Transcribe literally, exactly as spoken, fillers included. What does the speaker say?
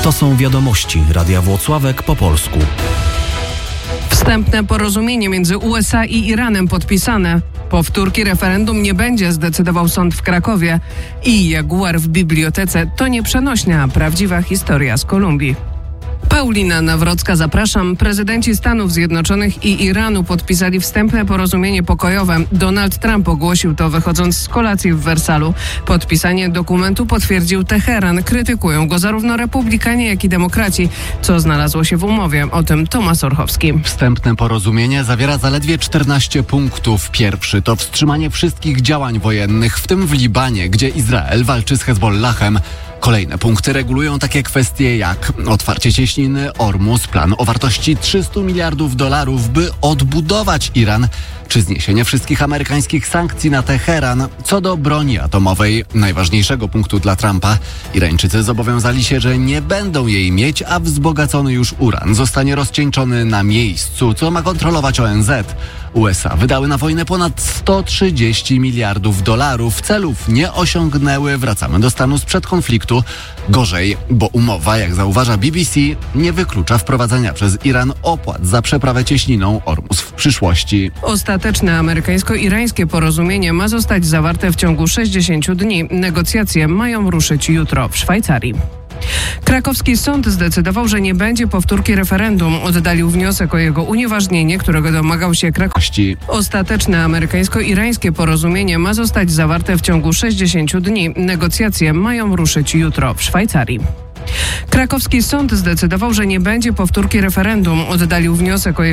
To są wiadomości Radia Włocławek po polsku. Wstępne porozumienie między U S A i Iranem podpisane. Powtórki referendum nie będzie, zdecydował sąd w Krakowie. I jaguar w bibliotece to nie przenośnia, a prawdziwa historia z Kolumbii. Paulina Nawrocka, zapraszam. Prezydenci Stanów Zjednoczonych i Iranu podpisali wstępne porozumienie pokojowe. Donald Trump ogłosił to, wychodząc z kolacji w Wersalu. Podpisanie dokumentu potwierdził Teheran. Krytykują go zarówno republikanie, jak i demokraci, co znalazło się w umowie. O tym Tomasz Orchowski. Wstępne porozumienie zawiera zaledwie czternaście punktów. Pierwszy to wstrzymanie wszystkich działań wojennych, w tym w Libanie, gdzie Izrael walczy z Hezbollahem. Kolejne punkty regulują takie kwestie jak otwarcie cieśniny Ormus, plan o wartości trzysta miliardów dolarów, by odbudować Iran, czy zniesienie wszystkich amerykańskich sankcji na Teheran. Co do broni atomowej, najważniejszego punktu dla Trumpa, Irańczycy zobowiązali się, że nie będą jej mieć, a wzbogacony już uran zostanie rozcieńczony na miejscu, co ma kontrolować O N Z. U S A wydały na wojnę ponad sto trzydzieści miliardów dolarów. Celów nie osiągnęły. Wracamy do stanu sprzed konfliktu. Gorzej, bo umowa, jak zauważa B B C, nie wyklucza wprowadzenia przez Iran opłat za przeprawę cieśniną Ormus w przyszłości. Ostateczne amerykańsko-irańskie porozumienie ma zostać zawarte w ciągu sześćdziesięciu dni. Negocjacje mają ruszyć jutro w Szwajcarii. Krakowski sąd zdecydował, że nie będzie powtórki referendum. Oddalił wniosek o jego unieważnienie, którego domagał się Krakowski. Ostateczne amerykańsko-irańskie porozumienie ma zostać zawarte w ciągu sześćdziesięciu dni. Negocjacje mają ruszyć jutro w Szwajcarii. Krakowski sąd zdecydował, że nie będzie powtórki referendum. Oddalił wniosek o jego